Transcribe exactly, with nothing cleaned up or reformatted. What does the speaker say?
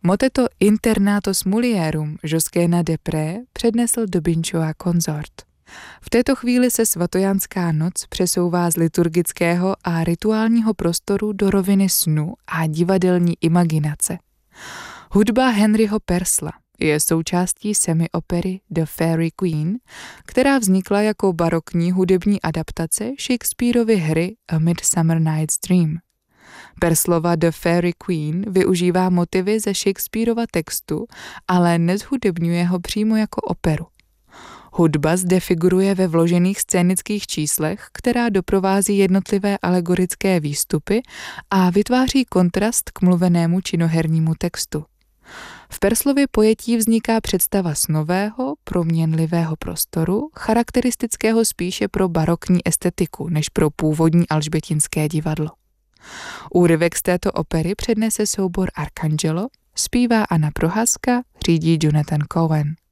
Moteto Internatus Mulierum Josquina de Pré přednesl Dobinčova konzort. V této chvíli se svatojanská noc přesouvá z liturgického a rituálního prostoru do roviny snu a divadelní imaginace. Hudba Henryho Purcella je součástí semiopery The Fairy Queen, která vznikla jako barokní hudební adaptace Shakespearovy hry A Midsummer Night's Dream. Purcellova The Fairy Queen využívá motivy ze Shakespearova textu, ale nezhudebňuje ho přímo jako operu. Hudba zde figuruje ve vložených scénických číslech, která doprovází jednotlivé alegorické výstupy a vytváří kontrast k mluvenému činohernímu textu. V Purcellově pojetí vzniká představa snového, proměnlivého prostoru, charakteristického spíše pro barokní estetiku než pro původní alžbětinské divadlo. Úryvek z této opery přednese soubor Arcangelo, zpívá Anna Prohaska, řídí Jonathan Cohen.